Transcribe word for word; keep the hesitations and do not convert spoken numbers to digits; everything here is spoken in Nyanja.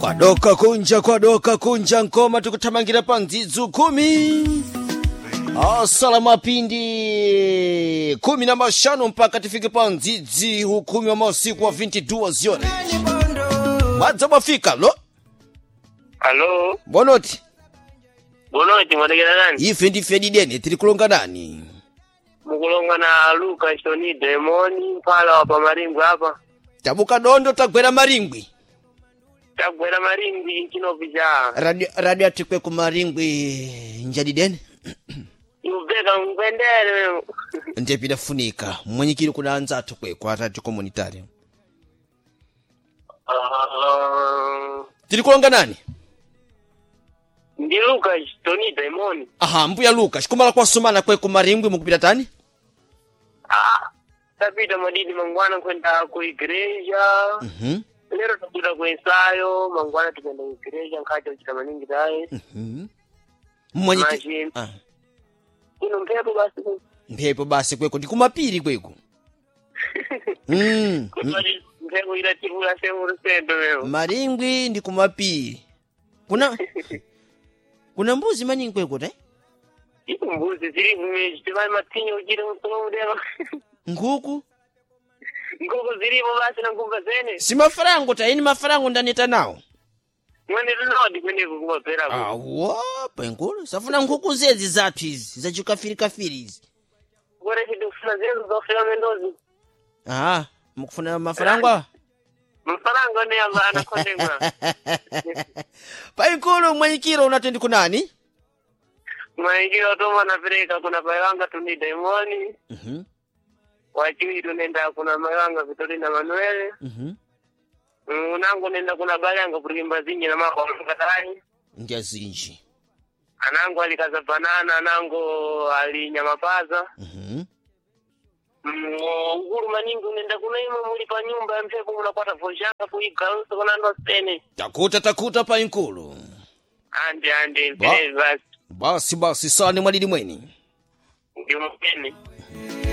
Kwadoka kunja kwadoka kunja nkoma tukutamangira pa nzizu kumi. Asalamu apindi kumi na mashano mpaka tifike pa nzizi hukumi wa masiku wa vinti dua zione. Madza mafika lo. Hello. Bonoti. Bonoti mwadegera nani? Ife ndi Fedi Deni tiri kulonga nani? Mukulonga na Luka Shoni Demoni pala wa pa Maringwi hapa. Tabuka dondo tagwera Maringwi. Tagwera Maringwi kino vija. Radio radio atikwe ku Maringwi njadi Deni. Yubeka ngwendere. Ndepida funika mwenyikiri kudanza atukwe kwa radio communitary. Uh, tiri kulonga nani? Ndi Luka Shoni Demoni. Aha, mbuya Luka shikumala kwa sumana kwe ku Maringwi mukupita tani? Ah, tapita madidi mangwana kwenda ku igreja. Mhm. Mm Lero tabuta ku ensayo, mangwana tukenda ku igreja nkaje uchita maningi dai. Mhm. Mwenyiki. Ah. Ino mpepo basi. Mpepo basi kweko ndi kumapiri kweko. Mm. Mpepo ila tibula semu rusendo leo. Maringwi ndi kumapiri. Kuna Kuna mbuzi maningi kweko tai? Iku mbuzi ziri kumeji tibai matinyo ujire msumo mudema. Nguku? Nguku ziri mbasi na nguka zene. Si mafarango ta, ini mafarango ndaneta nao. Mwene lunodi kwenye kukuma pera. Ah, wapa nkulu. Safuna nguku zezi zatu hizi, za chukafiri kafiri hizi. Gwere hidu kufuna zezu za ufila mendozi. Ah, mkufuna mafarango wa? Mafarango ni amba anakonde mwa. Pa nkulu mwenyikiro unatendi kunani? Mwenyikiro tuma na pireka kuna paiwanga tuni Demoni. Mhm. Mm Wajui tunenda kuna mayanga Vitorina Manuele. Mhm. Mm Unangu nenda kuna bayanga kurimba zinji na mako mkatani. Ndia zinji. Anangu alikaza banana, anangu alinyamapaza. Mhm. Mm Nguru maningi nenda kuna ima mulipa nyumba ya mpepo unapata fojanga kuiga uso kuna ndo stene. Takuta takuta pa nkulu. Andi andi mpele basi. Basi basi sani mwadidi mweni. Ndio mpeni.